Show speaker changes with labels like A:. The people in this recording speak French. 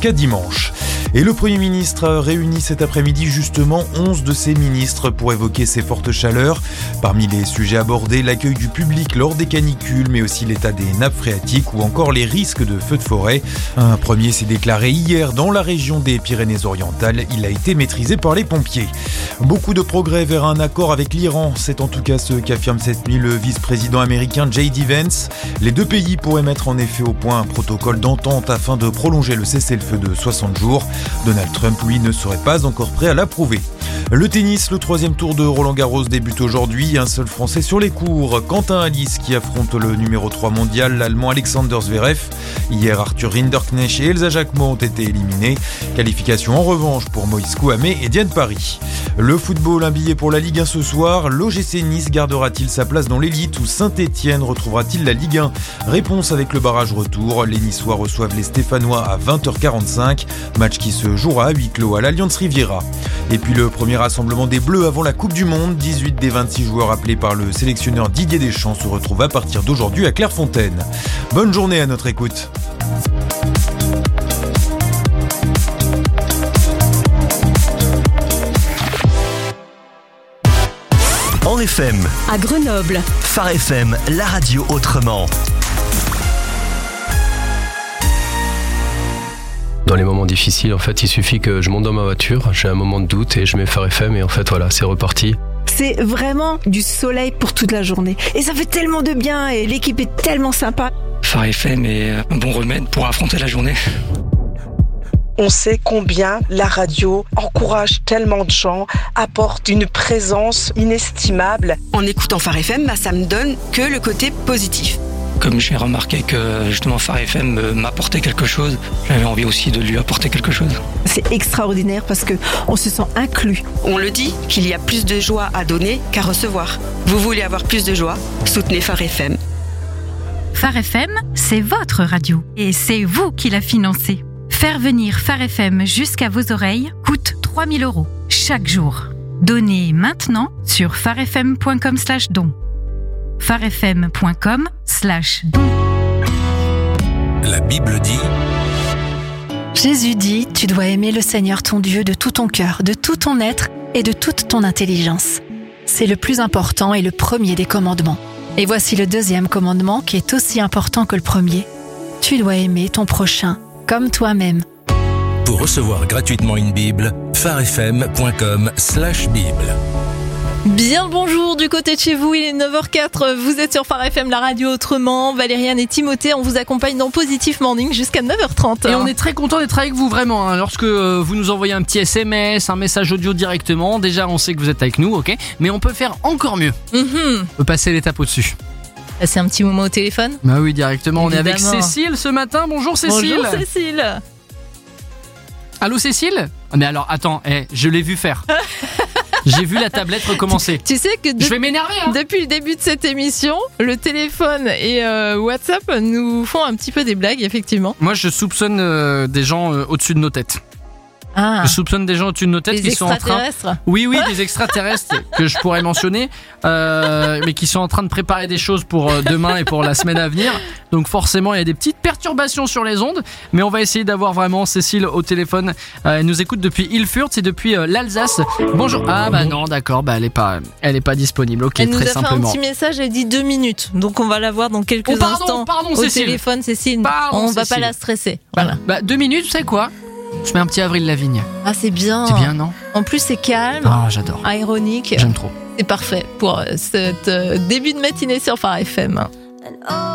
A: jusqu'à dimanche. Et le Premier ministre réunit cet après-midi justement 11 de ses ministres pour évoquer ces fortes chaleurs. Parmi les sujets abordés, l'accueil du public lors des canicules, mais aussi l'état des nappes phréatiques ou encore les risques de feux de forêt. Un premier s'est déclaré hier dans la région des Pyrénées-Orientales. Il a été maîtrisé par les pompiers. Beaucoup de progrès vers un accord avec l'Iran. C'est en tout cas ce qu'affirme cette nuit le vice-président américain J.D. Vance. Les deux pays pourraient mettre en effet au point un protocole d'entente afin de prolonger le cessez-le-feu de 60 jours. Donald Trump, lui, ne serait pas encore prêt à l'approuver. Le tennis, le 3e tour de Roland-Garros débute aujourd'hui. Un seul Français sur les cours, Quentin Halys, qui affronte le numéro 3 mondial, l'Allemand Alexander Zverev. Hier, Arthur Rinderknecht et Elsa Jacquemot ont été éliminés. Qualification en revanche pour Moïse Kouamé et Diane Paris. Le football, un billet pour la Ligue 1 ce soir. L'OGC Nice gardera-t-il sa place dans l'élite ou Saint-Etienne retrouvera-t-il la Ligue 1 ? Réponse avec le barrage retour. Les Niçois reçoivent les Stéphanois à 20h45. Match qui se jouera à huis clos à l'Allianz Riviera. Et puis le premier rassemblement des Bleus avant la Coupe du Monde. 18 des 26 joueurs appelés par le sélectionneur Didier Deschamps se retrouvent à partir d'aujourd'hui à Clairefontaine. Bonne journée à notre écoute.
B: En FM,
C: à Grenoble,
B: Phare FM, la radio autrement.
D: Dans les moments difficiles, en fait, il suffit que je monte dans ma voiture, j'ai un moment de doute et je mets Phare FM et en fait, voilà, c'est reparti.
C: c'est vraiment du soleil pour toute la journée. Et ça fait tellement de bien et l'équipe est tellement sympa.
E: Phare FM est un bon remède pour affronter la journée.
F: On sait combien la radio encourage tellement de gens, apporte une présence inestimable.
G: En écoutant Phare FM, ça me donne que le côté positif.
E: Comme j'ai remarqué que justement Phare FM m'apportait quelque chose, j'avais envie aussi de lui apporter quelque chose.
C: C'est extraordinaire parce qu'on se sent inclus.
G: On le dit, qu'il y a plus de joie à donner qu'à recevoir. Vous voulez avoir plus de joie ? Soutenez Phare FM.
H: Phare FM, c'est votre radio et c'est vous qui la financez. Faire venir Phare FM jusqu'à vos oreilles coûte 3 000 € chaque jour. Donnez maintenant sur pharefm.com/don. pharefm.com/don.
I: La Bible dit...
J: Jésus dit, tu dois aimer le Seigneur ton Dieu de tout ton cœur, de tout ton être et de toute ton intelligence. C'est le plus important et le premier des commandements. Et voici le deuxième commandement qui est aussi important que le premier. Tu dois aimer ton prochain comme toi-même.
I: Pour recevoir gratuitement une Bible, pharefm.com/Bible.
K: Bien le bonjour du côté de chez vous, il est 9h04, vous êtes sur Phare FM, la radio autrement. Valériane et Timothée, on vous accompagne dans Positive Morning jusqu'à 9h30.
L: Et on est très content d'être avec vous vraiment, hein. Lorsque vous nous envoyez un petit SMS, un message audio directement, déjà on sait que vous êtes avec nous, ok. Mais on peut faire encore mieux. On peut passer l'étape au-dessus.
K: Passer un petit moment au téléphone.
L: Bah oui, directement,
K: évidemment.
L: On est avec Cécile ce matin, bonjour Cécile.
K: Bonjour Cécile.
L: Allô Cécile ? Mais alors attends, je l'ai vu faire. J'ai vu la tablette recommencer.
K: Tu sais que
L: je vais m'énerver, hein.
K: Depuis le début de cette émission, le téléphone et WhatsApp nous font un petit peu des blagues, effectivement.
L: Moi, je soupçonne des gens au-dessus de nos têtes.
K: Ah.
L: Je soupçonne des gens au-dessus de nos têtes qui sont en train... Oui, des extraterrestres que je pourrais mentionner, mais qui sont en train de préparer des choses pour demain et pour la semaine à venir. Donc forcément, il y a des petites perturbations sur les ondes, mais on va essayer d'avoir vraiment Cécile au téléphone. Elle nous écoute depuis Ilfurt, c'est depuis l'Alsace. Bonjour. Ah bah non, d'accord, elle est pas disponible. Ok,
K: elle
L: très
K: simplement. Elle nous a fait un petit message, elle dit 2 minutes, donc on va la voir dans quelques instants au téléphone, Cécile. On va pas la stresser. Voilà.
L: 2 minutes, tu sais quoi ? Je mets un petit Avril Lavigne.
K: Ah, c'est bien.
L: C'est bien, non ?
K: En plus, c'est calme.
L: Ah, j'adore.
K: Ironique.
L: J'aime trop.
K: C'est parfait pour cet début de matinée sur Phare FM.